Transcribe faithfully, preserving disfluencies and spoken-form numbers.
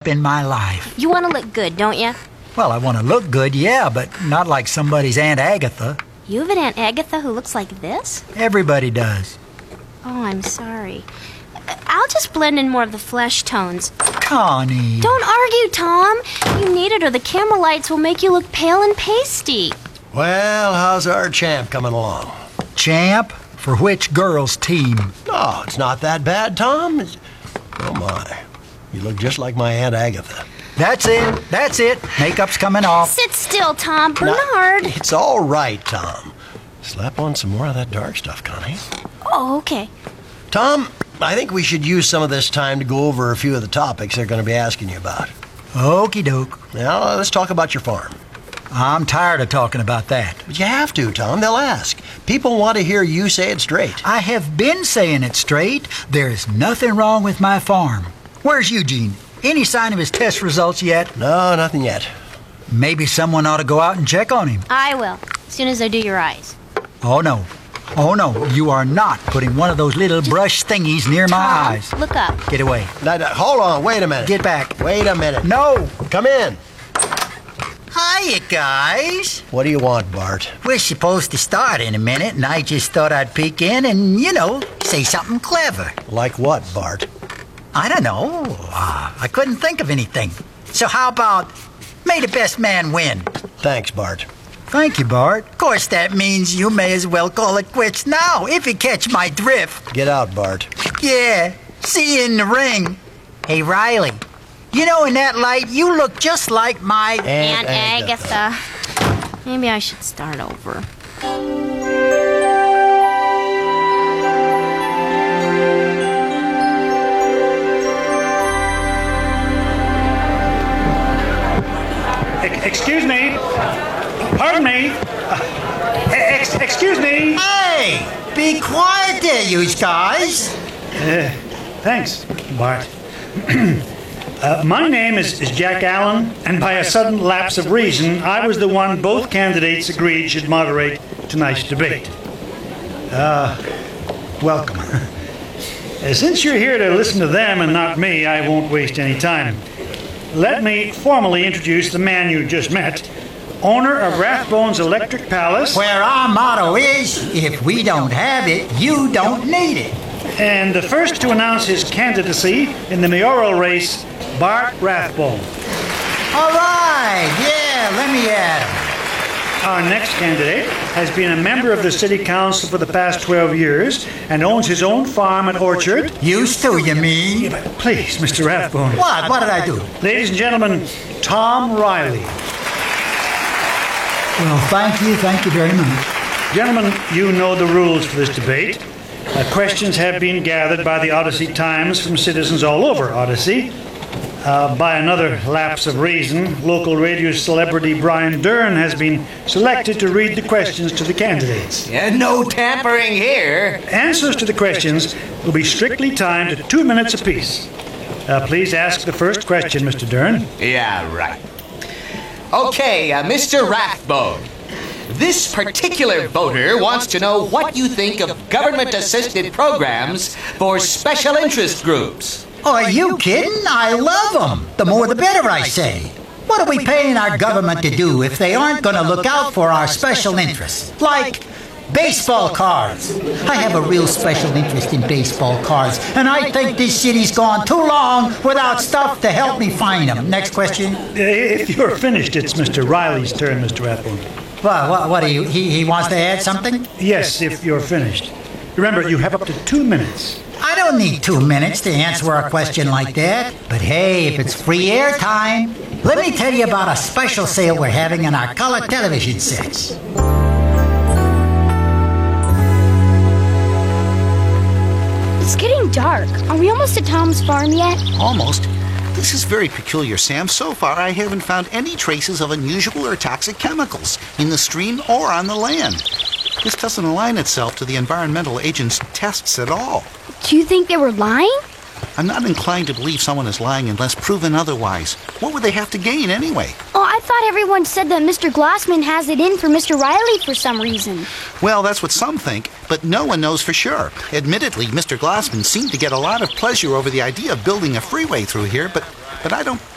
up in my life. You want to look good, don't you? Well, I want to look good, yeah, but not like somebody's Aunt Agatha. You have an Aunt Agatha who looks like this? Everybody does. Oh, I'm sorry. I'll just blend in more of the flesh tones. Connie. Don't argue, Tom. You need it or the camera lights will make you look pale and pasty. Well, how's our champ coming along? Champ? For which girl's team? Oh, it's not that bad, Tom. It's... Oh, my. You look just like my Aunt Agatha. That's it. That's it. Makeup's coming off. Sit still, Tom. Now, Bernard. it's all right, Tom. Slap on some more of that dark stuff, Connie. Oh, okay. Tom, I think we should use some of this time to go over a few of the topics they're going to be asking you about. Okie doke. Now, let's talk about your farm. I'm tired of talking about that. But you have to, Tom. They'll ask. People want to hear you say it straight. I have been saying it straight. There's nothing wrong with my farm. Where's Eugene? Any sign of his test results yet? No, nothing yet. Maybe someone ought to go out and check on him. I will, as soon as I do your eyes. Oh, no. Oh, no. You are not putting one of those little brush thingies near my Tom, eyes. look up. Get away. Now, now, hold on. Wait a minute. Get back. Wait a minute. No. Come in. Hiya, guys. What do you want, Bart? We're supposed to start in a minute, and I just thought I'd peek in and, you know, say something clever. Like what, Bart? I don't know. Uh, I couldn't think of anything. So how about, may the best man win? Thanks, Bart. Thank you, Bart. Of course, that means you may as well call it quits now, if you catch my drift. Get out, Bart. Yeah, see you in the ring. Hey, Riley, you know, in that light, you look just like my... Aunt, Aunt Agatha. Agatha. Maybe I should start over. Excuse me. Pardon me. Uh, ex- excuse me. Hey, be quiet there, you guys. Uh, thanks, Bart. uh, my name is, is Jack Allen, and by a sudden lapse of reason, I was the one both candidates agreed should moderate tonight's debate. Uh, welcome. Uh, since you're here to listen to them and not me, I won't waste any time. Let me formally introduce the man you just met, owner of Rathbones Electric Palace. Where our motto is, if we don't have it, you don't need it. And the first to announce his candidacy in the mayoral race, Bart Rathbone. All right, yeah, let me at him. Our next candidate has been a member of the city council for the past twelve years and owns his own farm and orchard. Used to, you mean? Yeah, but please, Mister Rathbone. What? What did I do? Ladies and gentlemen, Tom Riley. Well, thank you, thank you very much. Gentlemen, you know the rules for this debate. Uh, questions have been gathered by the Odyssey Times from citizens all over Odyssey. Uh, by another lapse of reason, local radio celebrity Brian Dern has been selected to read the questions to the candidates. Yeah, no tampering here. Answers to the questions will be strictly timed at two minutes apiece. Uh, please ask the first question, Mister Dern. Yeah, right. Okay, uh, Mister Rathbone. This particular voter wants to know what you think of government-assisted programs for special interest groups. Are you kidding? I love them. The more the better, I say. What are we paying our government to do if they aren't going to look out for our special interests? Like baseball cards. I have a real special interest in baseball cards, and I think this city's gone too long without stuff to help me find them. Next question. Uh, if you're finished, it's Mister Riley's turn, Mister Rathbone. What, what, what are you? He, he wants to add something? Yes, if you're finished. Remember, you have up to two minutes. I don't need two minutes to answer a question like that. But hey, if it's free air time, let me tell you about a special sale we're having on our color television sets. It's getting dark. Are we almost at Tom's farm yet? Almost. This is very peculiar, Sam. So far, I haven't found any traces of unusual or toxic chemicals in the stream or on the land. This doesn't align itself to the environmental agent's tests at all. Do you think they were lying? I'm not inclined to believe someone is lying unless proven otherwise. What would they have to gain anyway? Oh, I thought everyone said that Mister Glassman has it in for Mister Riley for some reason. Well, that's what some think, but no one knows for sure. Admittedly, Mister Glassman seemed to get a lot of pleasure over the idea of building a freeway through here, but, but I don't